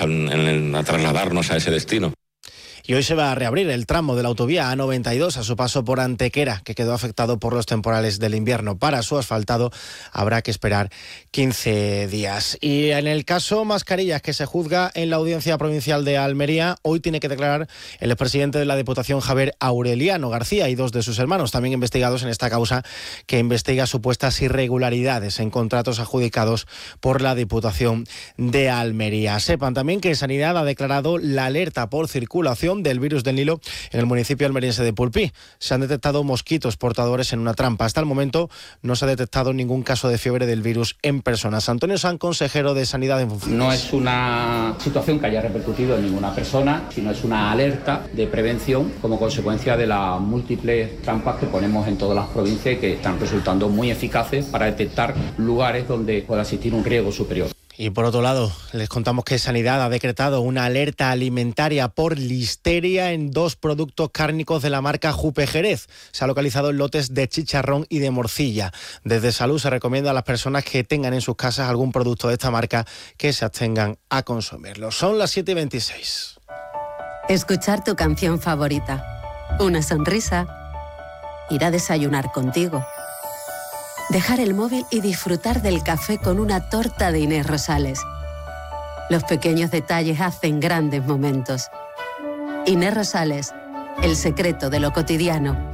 a trasladarnos a ese destino. Y hoy se va a reabrir el tramo de la autovía A92 a su paso por Antequera, que quedó afectado por los temporales del invierno. Para su asfaltado habrá que esperar 15 días. Y en el caso Mascarillas, que se juzga en la Audiencia Provincial de Almería, hoy tiene que declarar el expresidente de la Diputación, Javier Aureliano García, y 2 de sus hermanos, también investigados en esta causa que investiga supuestas irregularidades en contratos adjudicados por la Diputación de Almería. Sepan también que Sanidad ha declarado la alerta por circulación del virus del Nilo en el municipio almeriense de Pulpí. Se han detectado mosquitos portadores en una trampa. Hasta el momento no se ha detectado ningún caso de fiebre del virus en personas. Antonio Sanz, consejero de Sanidad en funciones. No es una situación que haya repercutido en ninguna persona, sino es una alerta de prevención como consecuencia de las múltiples trampas que ponemos en todas las provincias y que están resultando muy eficaces para detectar lugares donde pueda existir un riesgo superior. Y por otro lado, les contamos que Sanidad ha decretado una alerta alimentaria por listeria en 2 productos cárnicos de la marca Jupe Jerez. Se ha localizado en lotes de chicharrón y de morcilla. Desde Salud se recomienda a las personas que tengan en sus casas algún producto de esta marca que se abstengan a consumirlo. Son las 7:26. Escuchar tu canción favorita, una sonrisa, ir a desayunar contigo, dejar el móvil y disfrutar del café con una torta de Inés Rosales. Los pequeños detalles hacen grandes momentos. Inés Rosales, el secreto de lo cotidiano.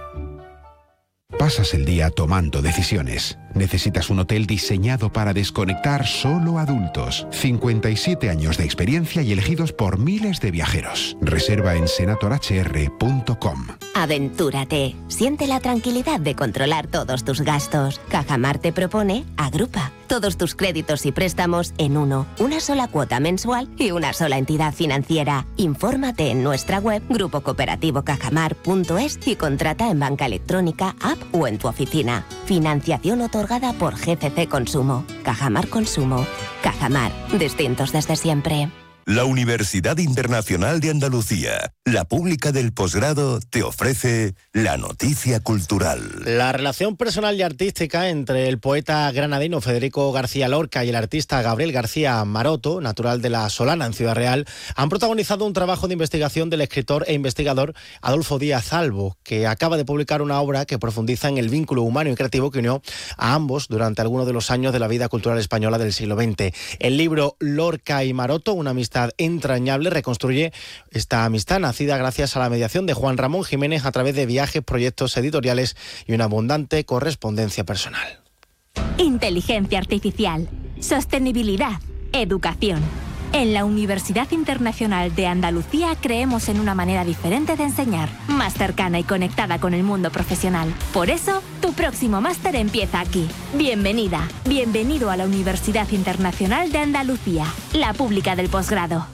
Pasas el día tomando decisiones. Necesitas un hotel diseñado para desconectar solo adultos. 57 años de experiencia y elegidos por miles de viajeros. Reserva en senatorhr.com. Aventúrate. Siente la tranquilidad de controlar todos tus gastos. Cajamar te propone Agrupa. Todos tus créditos y préstamos en uno. Una sola cuota mensual y una sola entidad financiera. Infórmate en nuestra web grupocooperativo.cajamar.es y contrata en banca electrónica, app o en tu oficina. Financiación otorgada por GCC Consumo. Cajamar Consumo. Cajamar. Distintos desde siempre. La Universidad Internacional de Andalucía, la pública del posgrado, te ofrece la noticia cultural. La relación personal y artística entre el poeta granadino Federico García Lorca y el artista Gabriel García Maroto, natural de La Solana, en Ciudad Real, han protagonizado un trabajo de investigación del escritor e investigador Adolfo Díaz Albo, que acaba de publicar una obra que profundiza en el vínculo humano y creativo que unió a ambos durante algunos de los años de la vida cultural española del siglo XX. El libro Lorca y Maroto, una amistad entrañable, reconstruye esta amistad nacida gracias a la mediación de Juan Ramón Jiménez a través de viajes, proyectos editoriales y una abundante correspondencia personal. Inteligencia artificial, sostenibilidad, educación. En la Universidad Internacional de Andalucía creemos en una manera diferente de enseñar, más cercana y conectada con el mundo profesional. Por eso, tu próximo máster empieza aquí. Bienvenida, bienvenido a la Universidad Internacional de Andalucía, la pública del posgrado.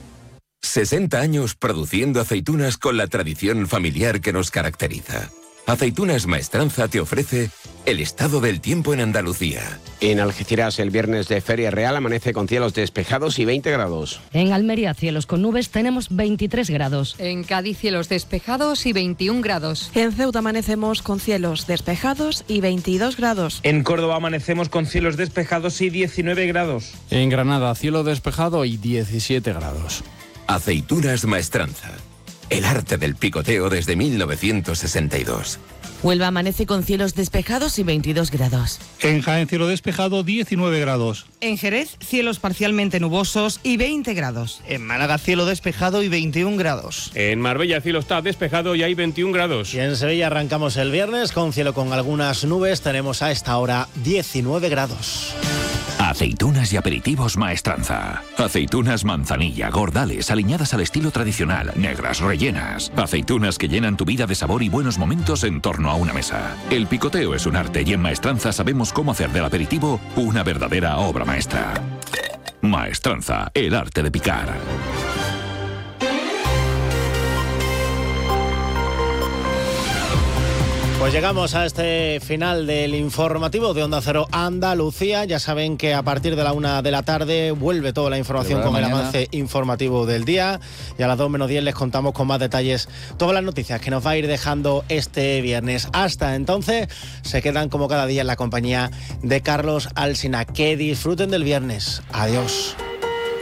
60 años produciendo aceitunas con la tradición familiar que nos caracteriza. Aceitunas Maestranza te ofrece el estado del tiempo en Andalucía. En Algeciras, el viernes de Feria Real amanece con cielos despejados y 20 grados. En Almería, cielos con nubes, tenemos 23 grados. En Cádiz, cielos despejados y 21 grados. En Ceuta amanecemos con cielos despejados y 22 grados. En Córdoba amanecemos con cielos despejados y 19 grados. En Granada, cielo despejado y 17 grados. Aceitunas Maestranza. El arte del picoteo desde 1962. Huelva amanece con cielos despejados y 22 grados. En Jaén, cielo despejado, 19 grados. En Jerez, cielos parcialmente nubosos y 20 grados. En Málaga, cielo despejado y 21 grados. En Marbella, cielo está despejado y hay 21 grados. Y en Sevilla arrancamos el viernes con cielo con algunas nubes. Tenemos a esta hora 19 grados. Aceitunas y aperitivos Maestranza. Aceitunas manzanilla, gordales, aliñadas al estilo tradicional, negras, rellenas. Aceitunas que llenan tu vida de sabor y buenos momentos en torno a una mesa. El picoteo es un arte y en Maestranza sabemos cómo hacer del aperitivo una verdadera obra maestra. Maestranza, el arte de picar. Pues llegamos a este final del informativo de Onda Cero Andalucía. Ya saben que a partir de la 1 de la tarde vuelve toda la información con el avance informativo del día. Y a las 2 menos 10 les contamos con más detalles todas las noticias que nos va a ir dejando este viernes. Hasta entonces se quedan como cada día en la compañía de Carlos Alsina. Que disfruten del viernes. Adiós.